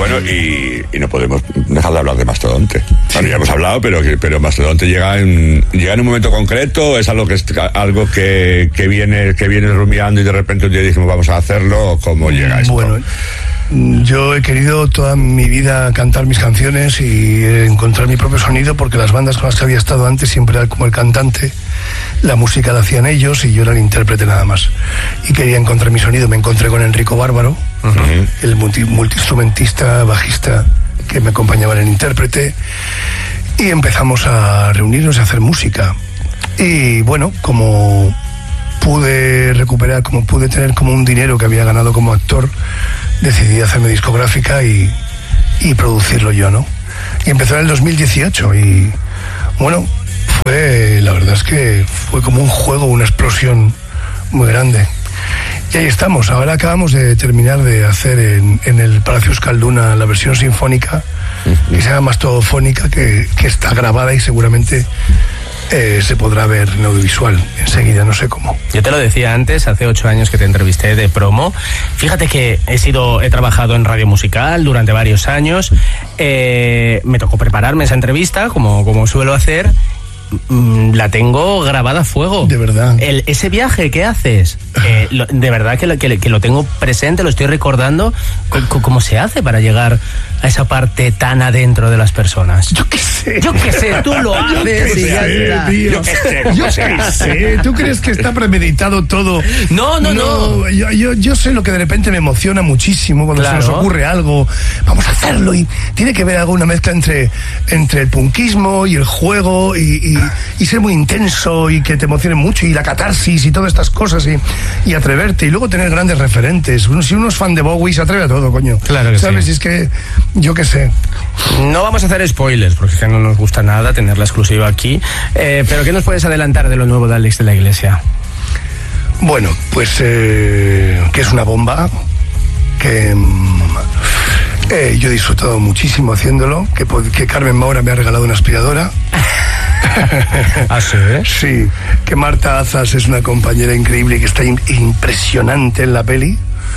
Bueno, y no podemos dejar de hablar de Mastodonte. Bueno, ya hemos hablado, pero Mastodonte llega en un momento concreto, es algo que viene rumiando y de repente un día dijimos vamos a hacerlo, o ¿cómo llega esto? Bueno, yo he querido toda mi vida cantar mis canciones y encontrar mi propio sonido, porque las bandas con las que había estado antes siempre era como el cantante, la música la hacían ellos y yo era el intérprete nada más. Y quería encontrar mi sonido. Me encontré con Enrico Bárbaro, el multiinstrumentista, bajista que me acompañaba en el intérprete, y empezamos a reunirnos y a hacer música. Y bueno, como pude tener como un dinero que había ganado como actor, decidí hacerme discográfica y producirlo yo, ¿no? Y empezó en el 2018 y bueno, la verdad es que fue como un juego, una explosión muy grande. Y ahí estamos. Ahora acabamos de terminar de hacer en el Palacio Euskalduna la versión sinfónica, que se llama Mastodofónica, que está grabada y seguramente se podrá ver en audiovisual enseguida, no sé cómo. Yo te lo decía antes, hace 8 años que te entrevisté de promo. Fíjate que he trabajado en radio musical durante varios años. Me tocó prepararme esa entrevista, como suelo hacer. La tengo grabada a fuego. De verdad. Ese viaje que haces, de verdad que lo tengo presente, lo estoy recordando. ¿Cómo se hace para llegar a esa parte tan adentro de las personas? Yo qué sé, tú lo haces y ya está. Yo qué sé. ¿Tú crees que está premeditado todo? No. Yo sé lo que de repente me emociona muchísimo cuando se nos ocurre algo. Vamos a hacerlo, y tiene que ver alguna mezcla entre el punkismo y el juego y ser muy intenso y que te emocione mucho, y la catarsis y todas estas cosas, y atreverte, y luego tener grandes referentes. Si uno es fan de Bowie, se atreve a todo, coño. Claro que ¿sabes? sí. Y es que yo qué sé. No vamos a hacer spoilers porque es que no nos gusta nada tener la exclusiva aquí, pero ¿qué nos puedes adelantar de lo nuevo de Alex de la Iglesia? Bueno, pues que es una bomba, que yo he disfrutado muchísimo haciéndolo, que Carmen Maura me ha regalado una aspiradora. ¿Ah, sí? Sí, que Marta Azas es una compañera increíble y que está impresionante en la peli.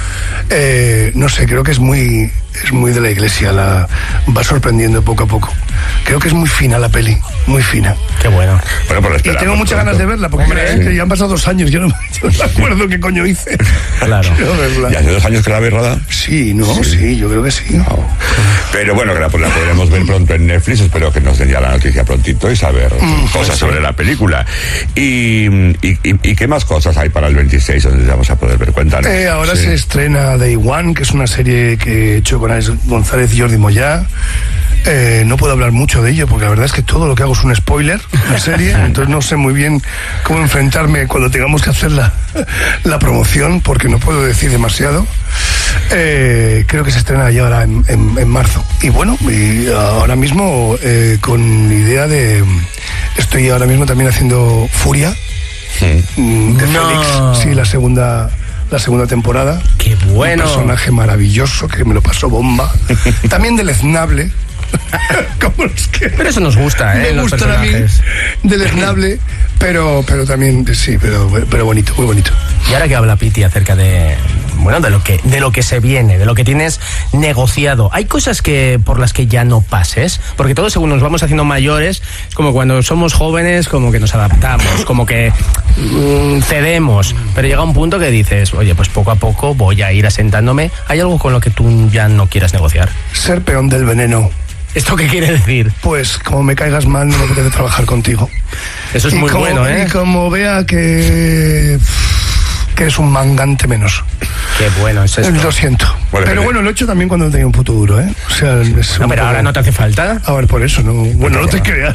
No sé, creo que es muy de la Iglesia, va sorprendiendo poco a poco. Creo que es muy fina la peli, muy fina. Qué bueno. Y tengo muchas ganas de verla, porque es que ya han pasado 2 años, yo no me acuerdo qué coño hice. Claro. ¿Y hace 2 años que la habéis rodado? Sí, yo creo que sí. No. Pero bueno, que la podremos ver pronto en Netflix. Espero que nos den ya la noticia prontito y saber cosas sobre la película. ¿Y qué más cosas hay para el 26 donde vamos a poder ver? Cuéntanos. Ahora se estrena Day One, que es una serie que he hecho con Alex González y Jordi Moyá. No puedo hablar mucho de ello porque la verdad es que todo lo que hago es un spoiler, la serie, entonces no sé muy bien cómo enfrentarme cuando tengamos que hacer la promoción, porque no puedo decir demasiado. Creo que se estrena ya ahora en marzo. Y bueno, ahora mismo con idea estoy ahora mismo también haciendo Furia de Félix, sí, la segunda temporada. ¡Qué bueno! Un personaje maravilloso que me lo pasó bomba. También deleznable. Como los que pero eso nos gusta, me los gustan a mí, deleznable, pero también sí, pero bonito, muy bonito. Y ahora que habla Piti acerca de lo que se viene, de lo que tienes negociado, ¿hay cosas por las que ya no pases? Porque todos, según nos vamos haciendo mayores, es como cuando somos jóvenes, como que nos adaptamos, como que cedemos, pero llega un punto que dices, oye, pues poco a poco voy a ir asentándome. ¿Hay algo con lo que tú ya no quieras negociar? Ser peón del veneno. ¿Esto qué quiere decir? Pues como me caigas mal, no me apetece trabajar contigo. Eso es muy bueno, ¿eh? Y como vea que eres un mangante menos. Qué bueno es esto. Lo siento. Pero bueno, lo he hecho también cuando tenía un puto duro, ¿eh? O sea, pero ahora no te hace falta. A ver, por eso, no. Bueno, no te creas.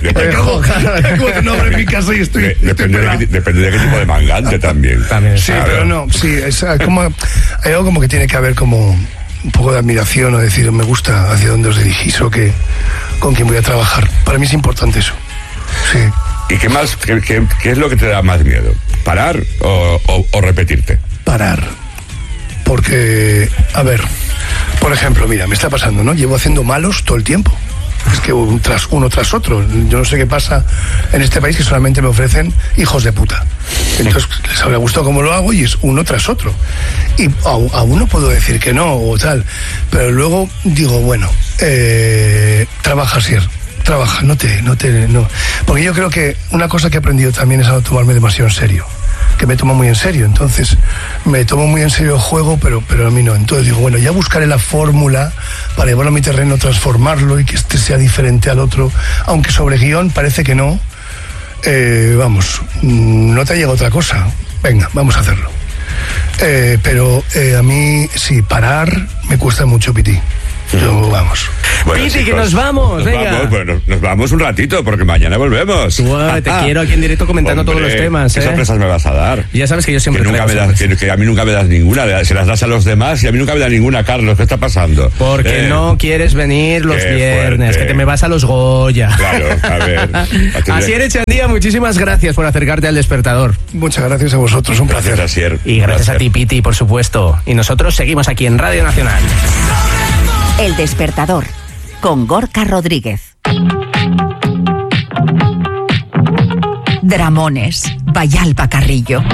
No abro mi casa y estoy. Depende de qué tipo de mangante también. Sí, pero no. Sí, hay algo como que tiene que haber como un poco de admiración, o decir, me gusta hacia dónde os dirigís o con quién voy a trabajar. Para mí es importante eso. Sí. ¿Y qué más? ¿Qué es lo que te da más miedo? ¿Parar o repetirte? Parar. Porque, a ver, por ejemplo, mira, me está pasando, ¿no? Llevo haciendo malos todo el tiempo. Es que uno tras otro. Yo no sé qué pasa en este país, que solamente me ofrecen hijos de puta. Entonces les habrá gustado cómo lo hago y es uno tras otro. Y a uno puedo decir que no o tal, pero luego digo, bueno, trabaja, Asier. Trabaja, no. Porque yo creo que una cosa que he aprendido también es a no tomarme demasiado en serio. Que me tomo muy en serio, entonces me tomo muy en serio el juego, pero a mí no. Entonces digo, bueno, ya buscaré la fórmula para llevarlo a mi terreno, transformarlo y que este sea diferente al otro, aunque sobre guión parece que no. Vamos, no te llega otra cosa, venga, vamos a hacerlo. Pero a mí, sí, parar me cuesta mucho, Piti. Yo, vamos. Bueno, Piti, que nos vamos, venga. Nos vamos un ratito, porque mañana volvemos. Te quiero aquí en directo comentando todos los temas. ¿Qué sorpresas me vas a dar? Ya sabes que yo siempre que a mí nunca me das ninguna. Se las das a los demás y a mí nunca me da ninguna, Carlos. ¿Qué está pasando? Porque no quieres venir los viernes, fuerte. Que te me vas a los Goya. Claro, a ver. Asier Echandía, muchísimas gracias por acercarte al Despertador. Muchas gracias a vosotros, un placer. Gracias, Asier. Y gracias a ti, Piti, por supuesto. Y nosotros seguimos aquí en Radio Nacional. El Despertador, con Gorka Rodríguez. Dramones, Vallalba Carrillo.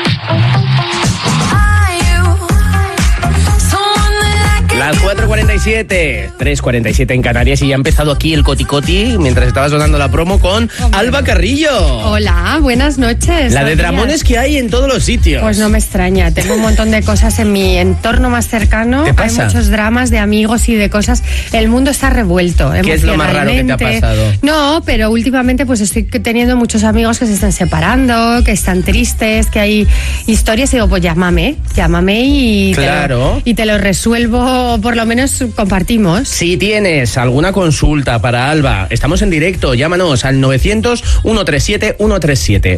Las 4:47, 3:47 en Canarias y ya ha empezado aquí el Coti mientras estaba sonando la promo con Alba Carrillo. Hola, buenas noches. La de dramones que hay en todos los sitios. Pues no me extraña, tengo un montón de cosas en mi entorno más cercano. ¿Qué pasa? Hay muchos dramas de amigos y de cosas. El mundo está revuelto. ¿Qué es lo más raro que te ha pasado? No, pero últimamente pues estoy teniendo muchos amigos que se están separando, que están tristes, que hay historias y digo, pues llámame y, claro, te lo resuelvo. Por lo menos compartimos. Si tienes alguna consulta para Alba, estamos en directo, llámanos al 900-137-137,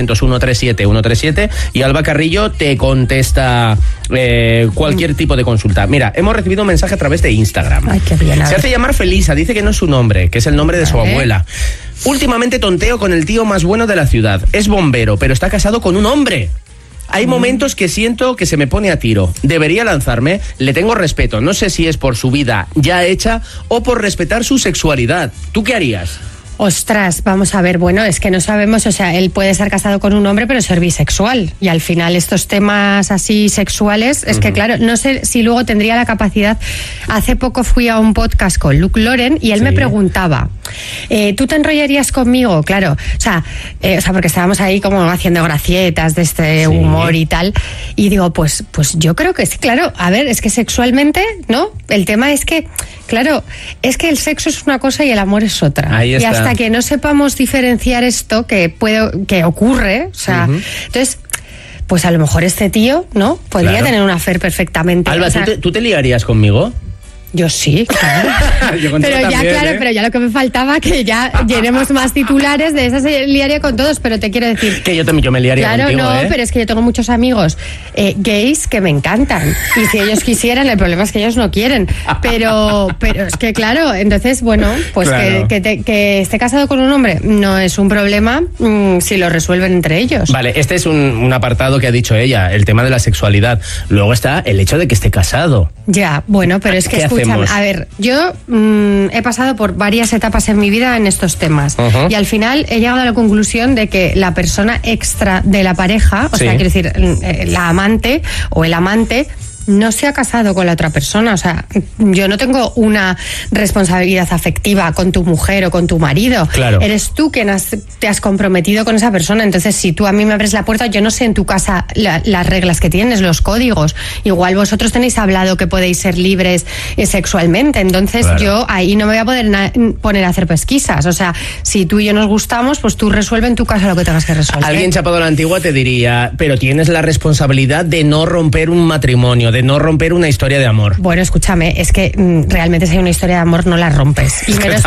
900-137-137 y Alba Carrillo te contesta cualquier tipo de consulta. Mira, hemos recibido un mensaje a través de Instagram. Ay, qué bien. Se hace llamar Felisa, dice que no es su nombre, que es el nombre de su abuela. Últimamente tonteo con el tío más bueno de la ciudad. Es bombero, pero está casado con un hombre. Hay momentos que siento que se me pone a tiro. Debería lanzarme, le tengo respeto. No sé si es por su vida ya hecha o por respetar su sexualidad. ¿Tú qué harías? Ostras, vamos a ver, bueno, es que no sabemos, o sea, él puede estar casado con un hombre pero ser bisexual y al final estos temas así sexuales, es que claro, no sé si luego tendría la capacidad. Hace poco fui a un podcast con Luke Loren y él me preguntaba, ¿tú te enrollarías conmigo? Claro, o sea, porque estábamos ahí como haciendo gracietas de este humor y tal, y digo, pues yo creo que sí, claro, a ver, es que sexualmente, ¿no? El tema es que, claro, es que el sexo es una cosa y el amor es otra. Ahí está. Y hasta que no sepamos diferenciar esto que ocurre, o sea, entonces, pues a lo mejor este tío, ¿no? Podría tener un affair perfectamente. Alba, o sea, ¿tú te liarías conmigo? Yo sí, claro. Pero ya, también, claro, pero ya lo que me faltaba, que ya llenemos más titulares, de esas se liaría con todos, pero te quiero decir... Que yo me liaría contigo, no, pero es que yo tengo muchos amigos gays que me encantan, y si ellos quisieran, el problema es que ellos no quieren, pero es que claro, entonces, bueno, pues claro, que esté casado con un hombre no es un problema si lo resuelven entre ellos. Vale, este es un apartado que ha dicho ella, el tema de la sexualidad. Luego está el hecho de que esté casado. Ya, bueno, pero es que escúchame, a ver, yo he pasado por varias etapas en mi vida en estos temas y al final he llegado a la conclusión de que la persona extra de la pareja, o sea, quiero decir, la amante o el amante, no se ha casado con la otra persona. O sea, yo no tengo una responsabilidad afectiva con tu mujer o con tu marido. Claro. Eres tú quien te has comprometido con esa persona. Entonces, si tú a mí me abres la puerta, yo no sé en tu casa las reglas que tienes, los códigos. Igual vosotros tenéis hablado que podéis ser libres sexualmente. Entonces, yo ahí no me voy a poner a hacer pesquisas. O sea, si tú y yo nos gustamos, pues tú resuelve en tu casa lo que tengas que resolver. Alguien chapado a la antigua te diría, pero tienes la responsabilidad de no romper un matrimonio, de no romper una historia de amor. Bueno, escúchame, es que realmente si hay una historia de amor no la rompes. Y menos,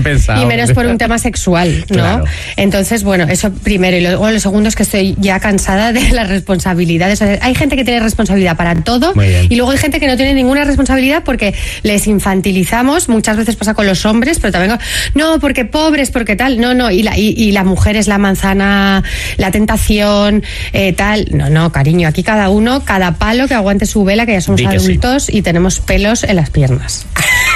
por un tema sexual, ¿no? Claro. Entonces, bueno, eso primero. Y luego lo segundo es que estoy ya cansada de las responsabilidades. O sea, hay gente que tiene responsabilidad para todo y luego hay gente que no tiene ninguna responsabilidad porque les infantilizamos. Muchas veces pasa con los hombres, pero también no, porque pobres, porque tal. No, y la mujer es la manzana, la tentación, tal. No, cariño, aquí cada palo que aguante su vela, que ya somos adultos y tenemos pelos en las piernas.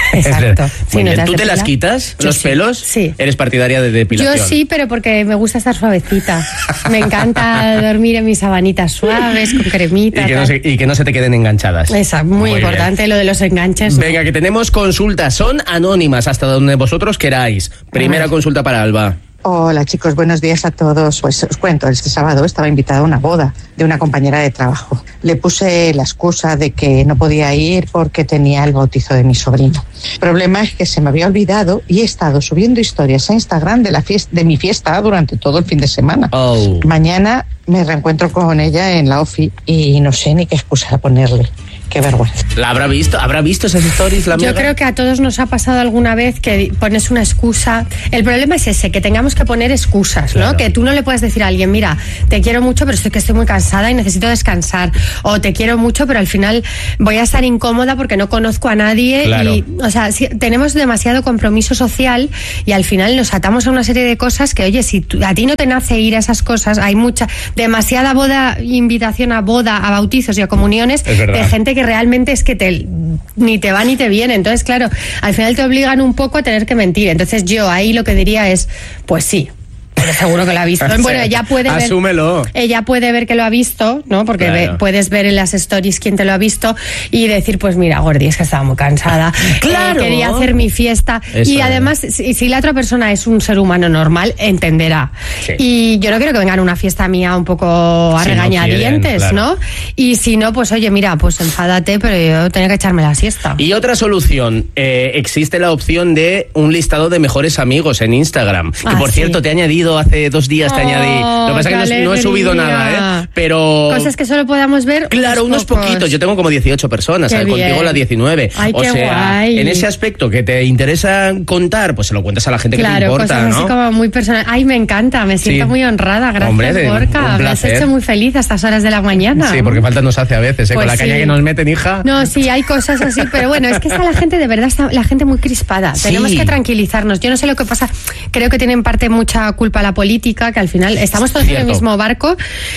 Exacto. Muy bien. has ¿Tú te las depilado? quitas, Yo los sí. pelos? Sí. ¿Eres partidaria de depilación? Yo sí, pero porque me gusta estar suavecita. Me encanta dormir en mis sabanitas suaves, con cremita. Y que no se te queden enganchadas. Esa, muy bien. importante lo de los enganches. Venga, que tenemos consultas. Son anónimas hasta donde vosotros queráis. Primera consulta para Alba. Hola chicos, buenos días a todos. Pues os cuento, este sábado estaba invitada a una boda de una compañera de trabajo. Le puse la excusa de que no podía ir porque tenía el bautizo de mi sobrino. El problema es que se me había olvidado y he estado subiendo historias a Instagram de mi fiesta durante todo el fin de semana. Oh. Mañana me reencuentro con ella en la OFI y no sé ni qué excusa ponerle. Qué vergüenza. ¿La habrá visto? ¿Habrá visto esas stories? Yo creo que a todos nos ha pasado alguna vez que pones una excusa. El problema es ese, que tengamos que poner excusas, Claro. ¿no? Que tú no le puedes decir a alguien, mira, te quiero mucho, pero estoy muy cansada y necesito descansar. O te quiero mucho, pero al final voy a estar incómoda porque no conozco a nadie. Claro. Y, o sea, tenemos demasiado compromiso social y al final nos atamos a una serie de cosas que, oye, si a ti no te nace ir a esas cosas, hay demasiada invitación a boda, a bautizos y a comuniones de gente que realmente es que ni te va ni te viene. Entonces, claro, al final te obligan un poco a tener que mentir. Entonces yo ahí lo que diría es, pues sí, pero seguro que lo ha visto. Bueno, ella puede ver. Asúmelo. Ella puede ver que lo ha visto, ¿no? Porque Claro. puedes ver en las stories quién te lo ha visto y decir, pues mira, Gordi, es que estaba muy cansada. Claro. Quería hacer mi fiesta. Eso y es. además, si la otra persona es un ser humano normal, entenderá. Sí. Y yo no quiero que vengan a una fiesta mía un poco a Si no regañadientes, quieren, claro. ¿no? Y si no, pues oye, mira, pues enfádate, pero yo tenía que echarme la siesta. Y otra solución, existe la opción de un listado de mejores amigos en Instagram. Que por sí. cierto, te he añadido hace 2 días, te añadí. Lo que pasa es que no he subido nada, ¿eh? Pero... Cosas que solo podamos ver. Claro, unos pocos. poquitos. Yo tengo como 18 personas, Qué ¿sabes? Contigo bien. la 19. Ay, o qué sea, guay. en ese aspecto que te interesa contar, pues se lo cuentas a la gente que te Claro, importa, cosas ¿no? así como muy personal. Ay, me encanta, me siento Sí. muy honrada. Gracias, Hombre, Gorka. un Me has placer. hecho muy feliz a estas horas de la mañana. Sí, porque falta nos hace a veces, ¿eh? Pues Con la caña sí. que nos meten, hija. No, sí, hay cosas así, pero bueno, es que está la gente, de verdad, está la gente muy crispada. Sí. Tenemos que tranquilizarnos. Yo no sé lo que pasa, creo que tiene en parte mucha culpa la política, que al final estamos todos en el Cierto. mismo barco.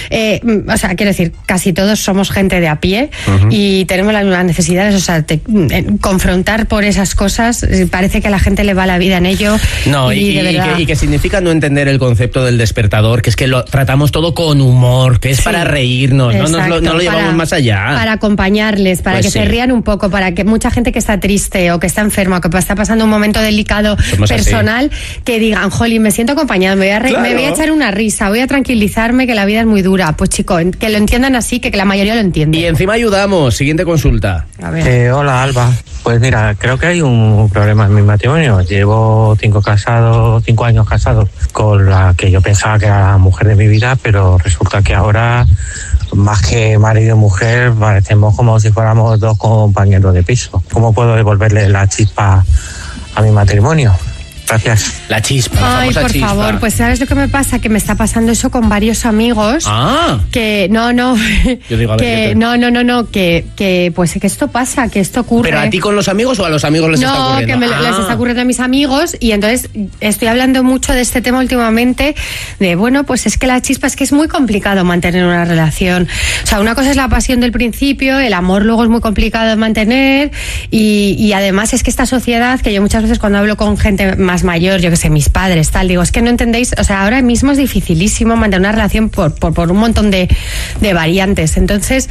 O sea, quiero decir, casi todos somos gente de a pie y tenemos las mismas necesidades. O sea, confrontar por esas cosas, parece que a la gente le va la vida en ello. No, de verdad. que significa no entender el concepto del despertador, que es que lo tratamos todo con humor, que es Sí. para reírnos, Exacto, no lo llevamos para- más allá. Para acompañarles, para Pues que sí. se rían un poco, para que mucha gente que está triste o que está enferma o que está pasando un momento delicado Somos así. personal, que digan, jolín, me siento acompañado, me voy Claro. a echar una risa, voy a tranquilizarme, que la vida es muy dura. Pues chico, que lo entiendan así, que la mayoría lo entiende. Y encima ayudamos. Siguiente consulta. A ver. Hola Alba, pues mira, creo que hay un problema en mi matrimonio. Llevo 5 años casado con la que yo pensaba que era la mujer de mi vida, pero resulta que ahora, más que marido y mujer, parecemos como si fuéramos 2 compañeros de piso. ¿Cómo puedo devolverle la chispa a mi matrimonio? Gracias. La chispa. la Ay, famosa por chispa. favor, pues ¿sabes lo que me pasa? Que me está pasando eso con varios amigos. Ah, Que no, Yo digo, a ver, que ¿qué te- no, que pues que esto pasa, que esto ocurre. ¿pero a ti con los amigos o a los amigos les está No, ocurriendo? que les está ocurriendo a mis amigos y entonces estoy hablando mucho de este tema últimamente, de bueno, pues es que la chispa, es que es muy complicado mantener una relación. O sea, una cosa es la pasión del principio, el amor luego es muy complicado de mantener y además es que esta sociedad, que yo muchas veces cuando hablo con gente más mayor, yo que sé, mis padres, tal, digo, es que no entendéis, o sea, ahora mismo es dificilísimo mantener una relación por un montón de variantes. Entonces,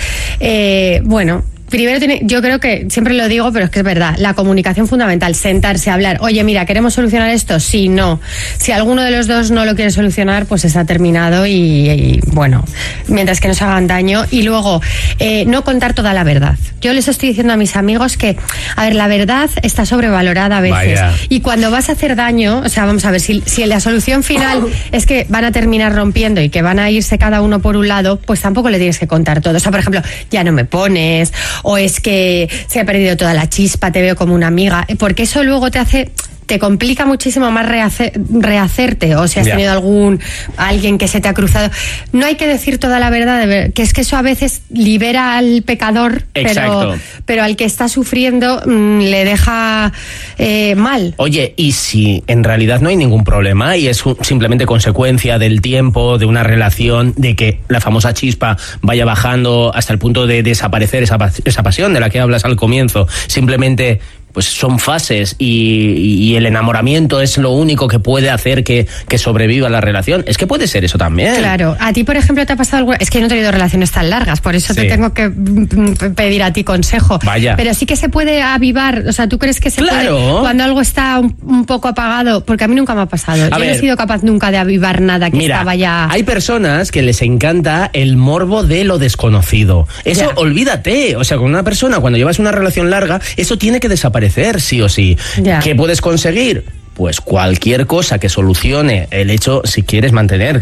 bueno, primero yo creo que, siempre lo digo, pero es que es verdad, la comunicación fundamental, sentarse a hablar, oye, mira, ¿queremos solucionar esto? Sí, no. Si alguno de los dos no lo quiere solucionar, pues está terminado y bueno, mientras que no se hagan daño. Y luego, no contar toda la verdad. Yo les estoy diciendo a mis amigos que, a ver, la verdad está sobrevalorada a veces. Vaya. Y cuando vas a hacer daño, o sea, vamos a ver, si la solución final es que van a terminar rompiendo y que van a irse cada uno por un lado, pues tampoco le tienes que contar todo. O sea, por ejemplo, ya no me pones, o es que se ha perdido toda la chispa, te veo como una amiga, porque eso luego te complica muchísimo más rehacerte, o si has Ya. tenido alguien que se te ha cruzado. No hay que decir toda la verdad, que es que eso a veces libera al pecador, Exacto. pero al que está sufriendo le deja mal. Oye, ¿y si en realidad no hay ningún problema y es simplemente consecuencia del tiempo, de una relación, de que la famosa chispa vaya bajando hasta el punto de desaparecer esa pasión de la que hablas al comienzo? Simplemente pues son fases y el enamoramiento es lo único que puede hacer que sobreviva la relación. Es que puede ser eso también. Claro. A ti, por ejemplo, te ha pasado alguna... Es que yo no he tenido relaciones tan largas, por eso te tengo que pedir a ti consejo. Vaya. Pero sí que se puede avivar, o sea, ¿tú crees que se puede cuando algo está un poco apagado? Porque a mí nunca me ha pasado. Yo no he sido capaz nunca de avivar nada que estaba ya... Hay personas que les encanta el morbo de lo desconocido. Eso, olvídate. O sea, con una persona, cuando llevas una relación larga, eso tiene que desaparecer, sí o sí. ¿Qué puedes conseguir? Pues cualquier cosa que solucione el hecho, si quieres mantener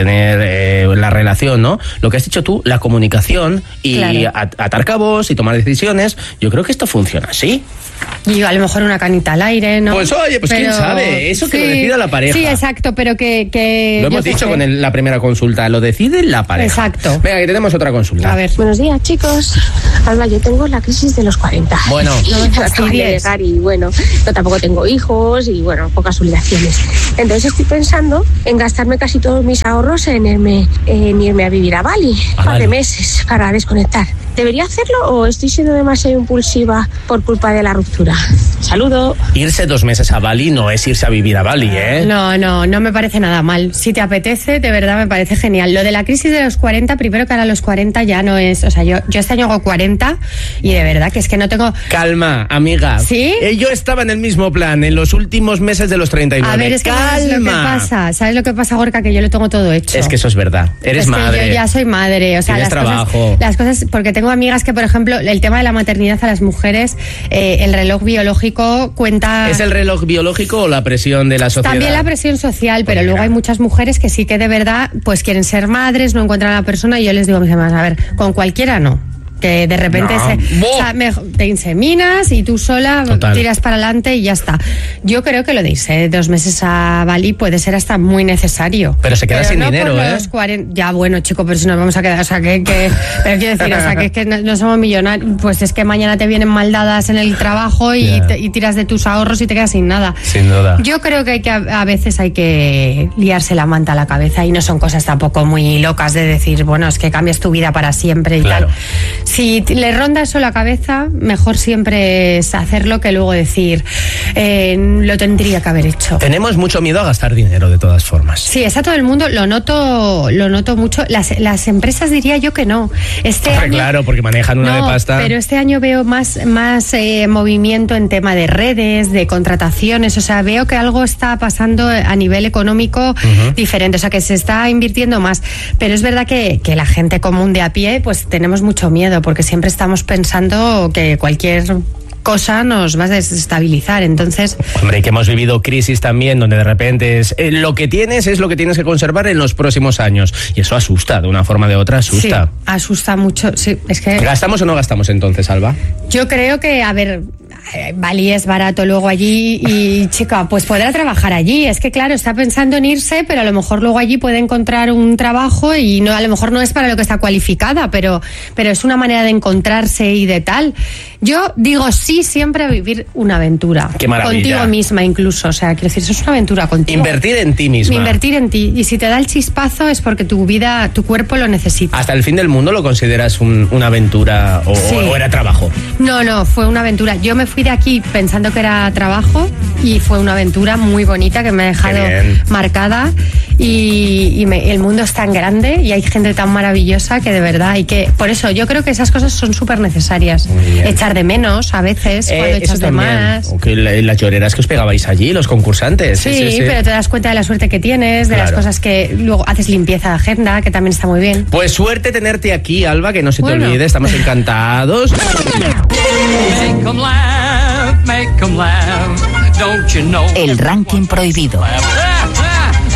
la relación, ¿no? Lo que has dicho tú, la comunicación y atar cabos y tomar decisiones. Yo creo que esto funciona así. Y a lo mejor una canita al aire, ¿no? Pues oye, pues quién sabe, eso que lo decida la pareja. Sí, exacto, pero que lo hemos dicho con la primera consulta, lo decide la pareja. Exacto. Venga, que tenemos otra consulta. A ver. Buenos días, chicos. Alba, yo tengo la crisis de los 40. Bueno. Acabo de llegar y bueno, yo tampoco tengo hijos y bueno, pocas obligaciones. Entonces estoy pensando en gastarme casi todos mis ahorros en irme a vivir a Bali. Un par de meses para desconectar. ¿Debería hacerlo o estoy siendo demasiado impulsiva por culpa de la ruptura? Saludo. Irse 2 meses a Bali no es irse a vivir a Bali, ¿eh? No me parece nada mal. Si te apetece, de verdad me parece genial. Lo de la crisis de los 40, primero que ahora los 40 ya no es... O sea, yo este año hago 40 y de verdad que es que no tengo... Calma, amiga. ¿Sí? Yo estaba en el mismo plan, en los últimos meses de los 39. A ver, es que ¿sabes lo que pasa? ¿Sabes lo que pasa, Gorka? Que yo lo tengo todo hecho. Es que eso es verdad. Eres madre. Yo ya soy madre. O sea, las cosas... Porque tengo amigas que, por ejemplo, el tema de la maternidad a las mujeres, el reloj biológico cuenta... ¿Es el reloj biológico o la presión de la sociedad? También la presión social, pero luego hay muchas mujeres que sí que de verdad pues quieren ser madres, no encuentran a la persona y yo les digo a mis hermanas, a ver, con cualquiera no. Que de repente te inseminas y tú sola tiras para adelante y ya está. Yo creo que lo de irse 2 meses a Bali puede ser hasta muy necesario. Pero se queda sin dinero, ¿eh? Los 40, ya bueno, chico, pero si nos vamos a quedar, o sea, pero quiero decir, o sea, que es que no somos millonarios, pues es que mañana te vienen mal dadas en el trabajo y tiras de tus ahorros y te quedas sin nada. Sin duda. Yo creo que a veces hay que liarse la manta a la cabeza y no son cosas tampoco muy locas de decir, bueno, es que cambias tu vida para siempre y tal. Si le ronda eso la cabeza, mejor siempre es hacerlo que luego decir, lo tendría que haber hecho. Tenemos mucho miedo a gastar dinero, de todas formas. Sí, está todo el mundo, lo noto mucho. Las empresas diría yo que no. Claro, porque manejan una de pasta. Pero este año veo más movimiento en tema de redes, de contrataciones. O sea, veo que algo está pasando a nivel económico diferente. O sea, que se está invirtiendo más. Pero es verdad que la gente común de a pie, pues tenemos mucho miedo, porque siempre estamos pensando que cualquier cosa nos va a desestabilizar, entonces... Hombre, que hemos vivido crisis también, donde de repente lo que tienes es lo que tienes que conservar en los próximos años, y eso asusta, de una forma o de otra asusta. Sí, asusta mucho, sí, es que... ¿Gastamos o no gastamos entonces, Alba? Yo creo que, a ver... Bali es barato luego allí y chica, pues podrá trabajar allí. Es que claro, está pensando en irse, pero a lo mejor luego allí puede encontrar un trabajo y no, a lo mejor no es para lo que está cualificada, pero es una manera de encontrarse y de tal. Yo digo sí siempre a vivir una aventura. Qué maravilla. Contigo misma incluso, o sea, quiero decir, eso es una aventura contigo. Invertir en ti misma. Invertir en ti. Y si te da el chispazo es porque tu vida, tu cuerpo lo necesita. ¿Hasta el fin del mundo lo consideras una aventura o era trabajo? No, fue una aventura. Yo me fui de aquí pensando que era trabajo y fue una aventura muy bonita que me ha dejado marcada y el mundo es tan grande y hay gente tan maravillosa que de verdad y que por eso yo creo que esas cosas son súper necesarias. Echar de menos a veces cuando echas de más. Las lloreras que os pegabais allí, los concursantes. Sí, pero te das cuenta de la suerte que tienes, de las cosas que luego haces limpieza de agenda, que también está muy bien. Pues suerte tenerte aquí, Alba, que no se te olvide, estamos encantados. El ranking prohibido.